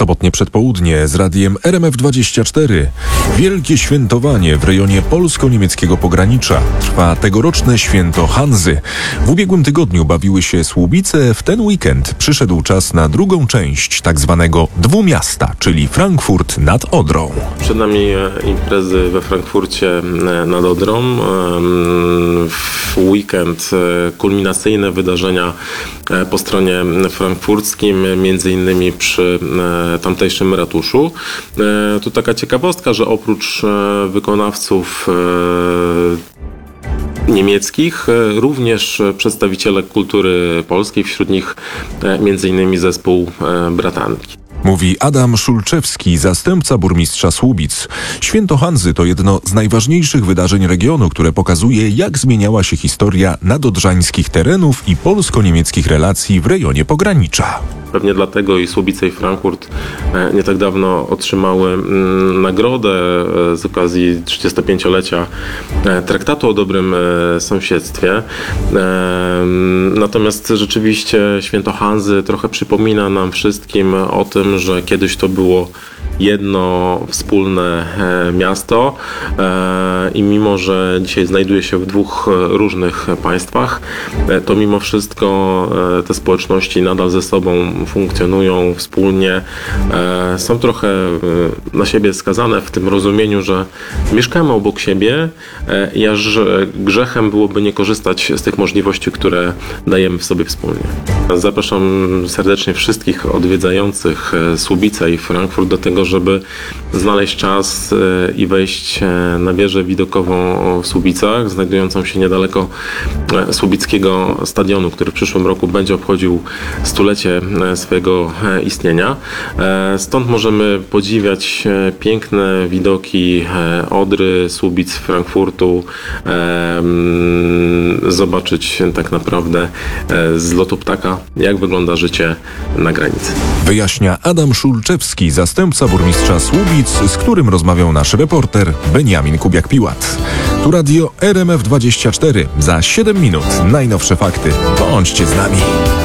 Sobotnie przedpołudnie z radiem RMF24. Wielkie świętowanie w rejonie polsko-niemieckiego pogranicza. Trwa tegoroczne święto Hanzy. W ubiegłym tygodniu bawiły się Słubice. W ten weekend przyszedł czas na drugą część tak zwanego dwumiasta, czyli Frankfurt nad Odrą. Przed nami imprezy we Frankfurcie nad Odrą. W weekend kulminacyjne wydarzenia po stronie frankfurckim, między innymi przy tamtejszym ratuszu. Tu taka ciekawostka, że oprócz wykonawców niemieckich, również przedstawiciele kultury polskiej, wśród nich między innymi zespół Bratanki. Mówi Adam Szulczewski, zastępca burmistrza Słubic. Święto Hanzy to jedno z najważniejszych wydarzeń regionu, które pokazuje, jak zmieniała się historia nadodrzańskich terenów i polsko-niemieckich relacji w rejonie pogranicza. Pewnie dlatego i Słubice, i Frankfurt nie tak dawno otrzymały nagrodę z okazji 35-lecia Traktatu o dobrym sąsiedztwie. Natomiast rzeczywiście święto Hanzy trochę przypomina nam wszystkim o tym, że kiedyś to było jedno wspólne miasto i mimo, że dzisiaj znajduje się w dwóch różnych państwach, to mimo wszystko te społeczności nadal ze sobą funkcjonują wspólnie. Są trochę na siebie skazane w tym rozumieniu, że mieszkamy obok siebie i aż grzechem byłoby nie korzystać z tych możliwości, które dajemy w sobie wspólnie. Zapraszam serdecznie wszystkich odwiedzających Słubice i Frankfurt do tego, żeby znaleźć czas i wejść na wieżę widokową w Słubicach, znajdującą się niedaleko Słubickiego Stadionu, który w przyszłym roku będzie obchodził stulecie swojego istnienia. Stąd możemy podziwiać piękne widoki Odry, Słubic, Frankfurtu, zobaczyć tak naprawdę z lotu ptaka, jak wygląda życie na granicy. Wyjaśnia Adam Szulczewski, zastępca burmistrza Słubic, z którym rozmawiał nasz reporter Beniamin Kubiak-Piłat. Tu radio RMF24. Za 7 minut najnowsze fakty. Bądźcie z nami.